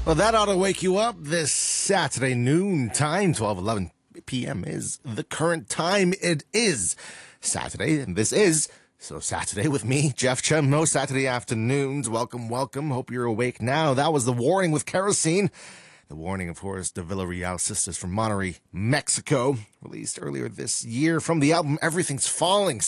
Well, that ought to wake you up this Saturday noon time. 12:11 p.m. is the current time. It is Saturday, and this is So Saturday with me, Jeff Chemno, Saturday afternoons. Welcome, welcome. Hope you're awake now. That was The Warning with Kerosene. The Warning, of course, the Villarreal sisters from Monterrey, Mexico, released earlier this year from the album Everything's Falling.